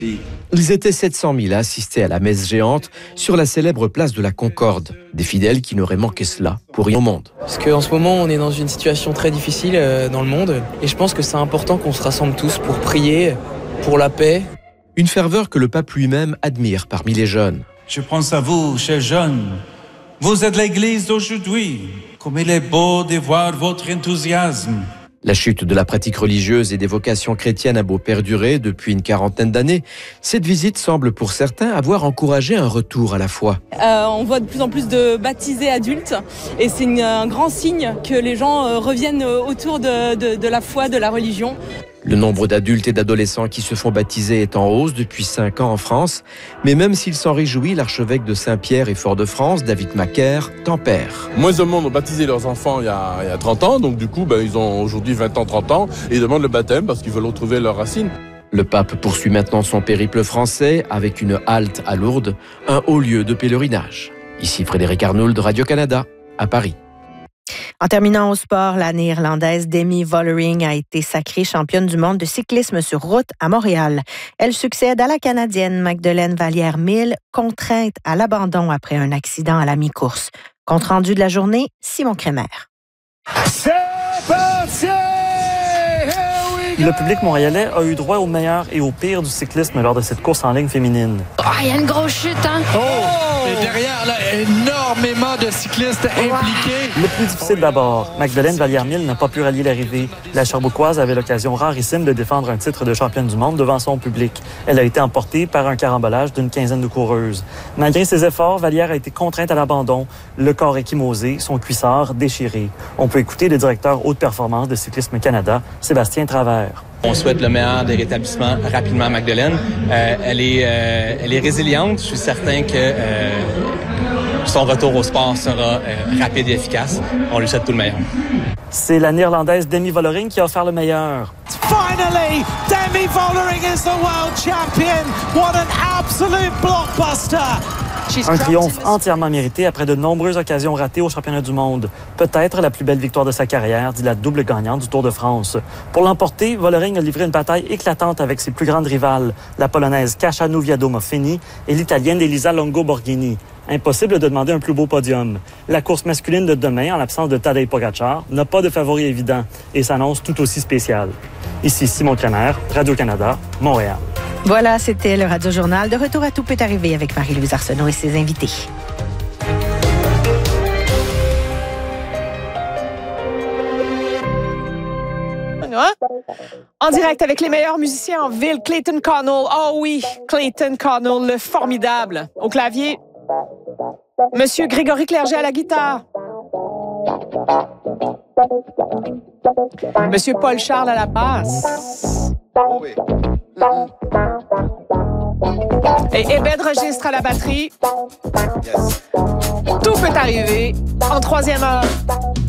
Ils étaient 700 000 à assister à la messe géante sur la célèbre place de la Concorde. Des fidèles qui n'auraient manqué cela pour rien au monde. Parce qu'en ce moment, on est dans une situation très difficile dans le monde. Et je pense que c'est important qu'on se rassemble tous pour prier pour la paix. Une ferveur que le pape lui-même admire parmi les jeunes. Je pense à vous, chers jeunes. Vous êtes l'Église d'aujourd'hui. Comme il est beau de voir votre enthousiasme. La chute de la pratique religieuse et des vocations chrétiennes a beau perdurer depuis une quarantaine d'années, cette visite semble pour certains avoir encouragé un retour à la foi. On voit de plus en plus de baptisés adultes et c'est un grand signe que les gens reviennent autour de la foi, de la religion. Le nombre d'adultes et d'adolescents qui se font baptiser est en hausse depuis 5 ans en France. Mais même s'il s'en réjouit, l'archevêque de Saint-Pierre et Fort-de-France, David Macaire, tempère. Moins de monde ont baptisé leurs enfants il y a 30 ans. Donc du coup, ils ont aujourd'hui 20 ans, 30 ans. Et ils demandent le baptême parce qu'ils veulent retrouver leurs racines. Le pape poursuit maintenant son périple français avec une halte à Lourdes, un haut lieu de pèlerinage. Ici Frédéric Arnould de Radio-Canada, à Paris. En terminant au sport, la Néerlandaise Demi Vollering a été sacrée championne du monde de cyclisme sur route à Montréal. Elle succède à la Canadienne Magdeleine Vallière-Mille, contrainte à l'abandon après un accident à la mi-course. Compte rendu de la journée, Simon Crémer. C'est parti! Le public montréalais a eu droit au meilleur et au pire du cyclisme lors de cette course en ligne féminine. Il y a une grosse chute, hein? Et derrière, là, énormément de cyclistes impliqués. Le plus difficile d'abord, Magdeleine Vallière-Mille n'a pas pu rallier l'arrivée. La Sherbrookeoise avait l'occasion rarissime de défendre un titre de championne du monde devant son public. Elle a été emportée par un carambolage d'une quinzaine de coureuses. Malgré ses efforts, Vallière a été contrainte à l'abandon, le corps échymosé, son cuissard déchiré. On peut écouter le directeur haute performance de Cyclisme Canada, Sébastien Travers. On souhaite le meilleur des rétablissements rapidement à Magdeleine. Elle est résiliente. Je suis certain que son retour au sport sera rapide et efficace. On lui souhaite tout le meilleur. C'est la Néerlandaise Demi Vollering qui a offert le meilleur. Finally, Demi Vollering is the world champion. What an absolute blockbuster. Un triomphe entièrement mérité après de nombreuses occasions ratées au championnat du monde. Peut-être la plus belle victoire de sa carrière, dit la double gagnante du Tour de France. Pour l'emporter, Vollering a livré une bataille éclatante avec ses plus grandes rivales, la Polonaise Kasia Niewiadoma-Feni et l'Italienne Elisa Longo-Borghini. Impossible de demander un plus beau podium. La course masculine de demain, en l'absence de Tadej Pogačar, n'a pas de favori évident et s'annonce tout aussi spécial. Ici Simon Crémer, Radio-Canada, Montréal. Voilà, c'était le Radio Journal. De retour à Tout peut arriver avec Marie-Louise Arsenault et ses invités. En direct avec les meilleurs musiciens en ville, Clayton Connell. Oh oui, Clayton Connell, le formidable. Au clavier, Monsieur Grégory Clerget à la guitare. Monsieur Paul Charles à la basse. Et Ebed Registre à la batterie. Tout peut arriver en troisième heure.